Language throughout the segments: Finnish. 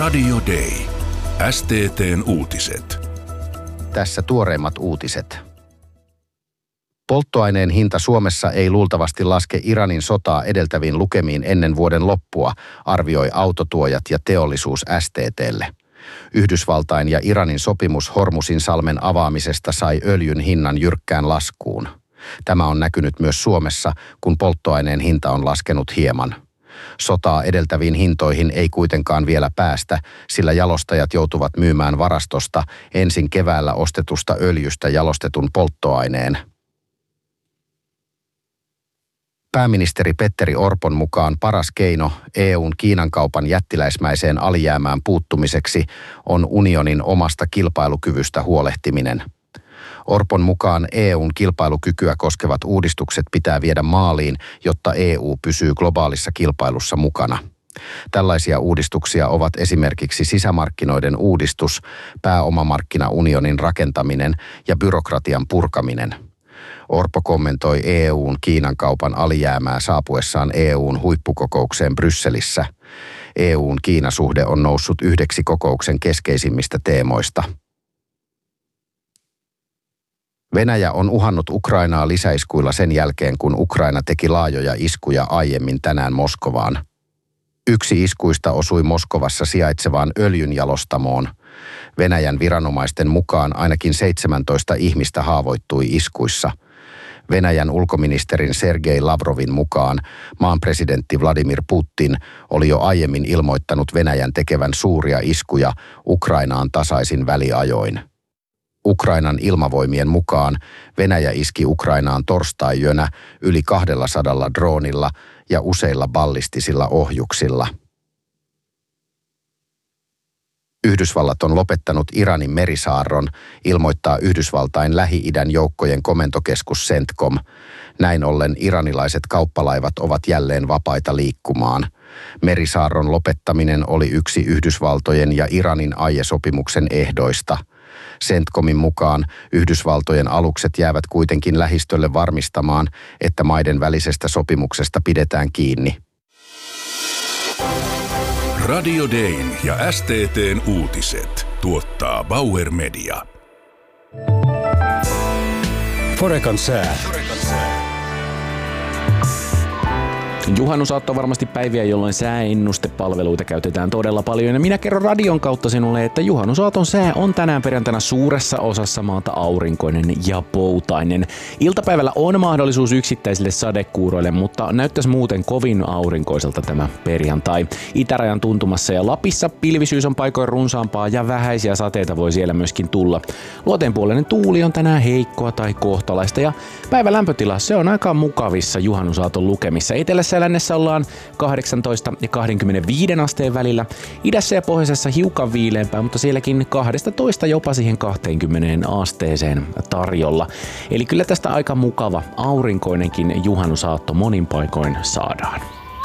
Radio Day. STT:n uutiset. Tässä tuoreimmat uutiset. Polttoaineen hinta Suomessa ei luultavasti laske Iranin sotaa edeltäviin lukemiin ennen vuoden loppua, arvioi autotuojat ja teollisuus STT:lle. Yhdysvaltain ja Iranin sopimus Hormuzinsalmen avaamisesta sai öljyn hinnan jyrkkään laskuun. Tämä on näkynyt myös Suomessa, kun polttoaineen hinta on laskenut hieman. Sotaa edeltäviin hintoihin ei kuitenkaan vielä päästä, sillä jalostajat joutuvat myymään varastosta ensin keväällä ostetusta öljystä jalostetun polttoaineen. Pääministeri Petteri Orpon mukaan paras keino EU:n Kiinan kaupan jättiläismäiseen alijäämään puuttumiseksi on unionin omasta kilpailukyvystä huolehtiminen. Orpon mukaan EU:n kilpailukykyä koskevat uudistukset pitää viedä maaliin, jotta EU pysyy globaalissa kilpailussa mukana. Tällaisia uudistuksia ovat esimerkiksi sisämarkkinoiden uudistus, pääomamarkkinaunionin rakentaminen ja byrokratian purkaminen. Orpo kommentoi EU:n Kiinan kaupan alijäämää saapuessaan EU:n huippukokoukseen Brysselissä. EU:n Kiina-suhde on noussut yhdeksi kokouksen keskeisimmistä teemoista. Venäjä on uhannut Ukrainaa lisäiskuilla sen jälkeen, kun Ukraina teki laajoja iskuja aiemmin tänään Moskovaan. Yksi iskuista osui Moskovassa sijaitsevaan öljynjalostamoon. Venäjän viranomaisten mukaan ainakin 17 ihmistä haavoittui iskuissa. Venäjän ulkoministerin Sergei Lavrovin mukaan maan presidentti Vladimir Putin oli jo aiemmin ilmoittanut Venäjän tekevän suuria iskuja Ukrainaan tasaisin väliajoin. Ukrainan ilmavoimien mukaan Venäjä iski Ukrainaan torstai-yönä yli 200 droonilla ja useilla ballistisilla ohjuksilla. Yhdysvallat on lopettanut Iranin merisaarron, ilmoittaa Yhdysvaltain Lähi-idän joukkojen komentokeskus CENTCOM. Näin ollen iranilaiset kauppalaivat ovat jälleen vapaita liikkumaan. Merisaarron lopettaminen oli yksi Yhdysvaltojen ja Iranin aiesopimuksen ehdoista. CENTCOMin mukaan Yhdysvaltojen alukset jäävät kuitenkin lähistölle varmistamaan, että maiden välisestä sopimuksesta pidetään kiinni. Radio Dayn ja STT:n uutiset tuottaa Bauer Media. Forecan sää. Juhannusaatto on varmasti päiviä, jolloin sääennustepalveluita käytetään todella paljon. Ja minä kerron radion kautta sinulle, että juhannusaaton sää on tänään perjantaina suuressa osassa maata aurinkoinen ja poutainen. Iltapäivällä on mahdollisuus yksittäisille sadekuuroille, mutta näyttäisi muuten kovin aurinkoiselta tämä perjantai. Itärajan tuntumassa ja Lapissa pilvisyys on paikoin runsaampaa ja vähäisiä sateita voi siellä myöskin tulla. Luoteenpuoleinen tuuli on tänään heikkoa tai kohtalaista ja päivän lämpötila se on aika mukavissa juhannusaaton lukemissa. Etelässä ja lännessä ollaan 18 ja 25 asteen välillä. Idässä ja pohjoisessa hiukan viileämpää, mutta sielläkin 12 jopa siihen 20 asteeseen tarjolla. Eli kyllä tästä aika mukava aurinkoinenkin juhannusaatto monin paikoin saadaan.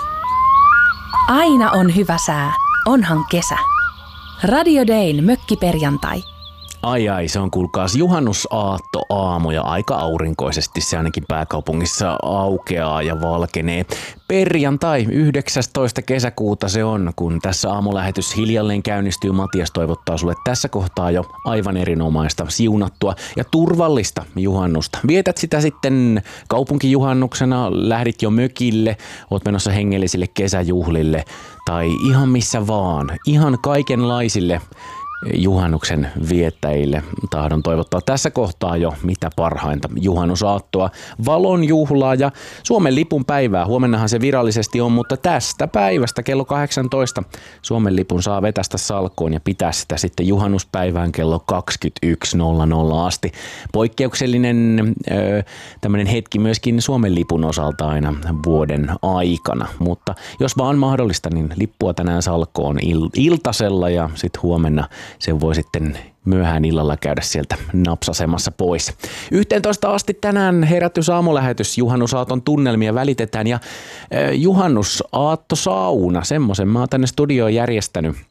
Aina on hyvä sää. Onhan kesä. Radio Dayn mökkiperjantai. Ai, se on kuulkaas juhannusaatto aamu ja aika aurinkoisesti se ainakin pääkaupungissa aukeaa ja valkenee. Perjantai 19. kesäkuuta se on, kun tässä aamulähetys hiljalleen käynnistyy. Matias toivottaa sulle tässä kohtaa jo aivan erinomaista, siunattua ja turvallista juhannusta. Vietät sitä sitten kaupunkijuhannuksena, lähdit jo mökille, oot menossa hengellisille kesäjuhlille tai ihan missä vaan, ihan kaikenlaisille juhannuksen viettäjille tahdon toivottaa tässä kohtaa jo mitä parhainta juhannusaattoa, valon juhlaa ja Suomen lipun päivää. Huomennahan se virallisesti on, mutta tästä päivästä kello 18 Suomen lipun saa vetästä salkkoon ja pitää sitä sitten juhannuspäivään kello 21.00 asti. Poikkeuksellinen tämmöinen hetki myöskin Suomen lipun osalta aina vuoden aikana, mutta jos vaan mahdollista, niin lippua tänään salkkoon iltasella ja sitten huomenna sen voi sitten myöhään illalla käydä sieltä napsasemassa pois. 11 asti tänään herätysaamulähetys, juhannusaaton tunnelmia välitetään ja juhannusaattosauna, semmoisen mä oon tänne studioon järjestänyt.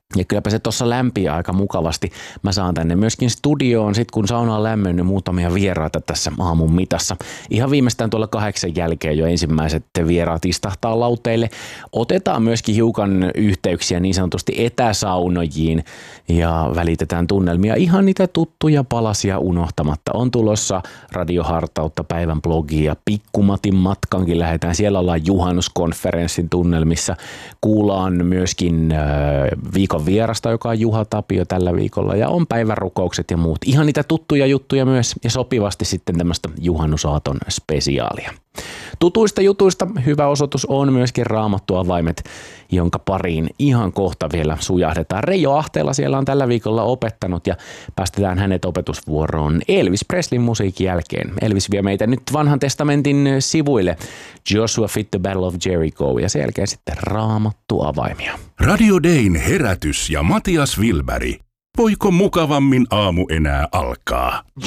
Ja kylläpä se tuossa lämpiää aika mukavasti. Mä saan tänne myöskin studioon, sit kun sauna on lämmönnyt, muutamia vieraita tässä aamun mitassa. Ihan viimeistään tuolla 8 jälkeen jo ensimmäiset vieraat istahtaa lauteille. Otetaan myöskin hiukan yhteyksiä niin sanotusti etäsaunojiin ja välitetään tunnelmia. Ihan niitä tuttuja palasia unohtamatta. On tulossa radiohartautta, päivän blogia, Pikkumatin matkankin lähdetään. Siellä ollaan juhannuskonferenssin tunnelmissa. Kuullaan myöskin viikon vierasta, joka on Juha Tapio tällä viikolla, ja on päivärukoukset ja muut. Ihan niitä tuttuja juttuja myös, ja sopivasti sitten tämmöistä juhannusaaton spesiaalia. Tutuista jutuista hyvä osoitus on myöskin Raamattuavaimet, jonka pariin ihan kohta vielä sujahdetaan. Reijo Ahteella siellä on tällä viikolla opettanut, ja päästetään hänet opetusvuoroon Elvis Presleyn musiikin jälkeen. Elvis vie meitä nyt vanhan testamentin sivuille. Joshua Fit the Battle of Jericho, ja sen jälkeen sitten Raamattuavaimia. Radio Dayn herätys ja Matias Wilberg. Voiko mukavammin aamu enää alkaa?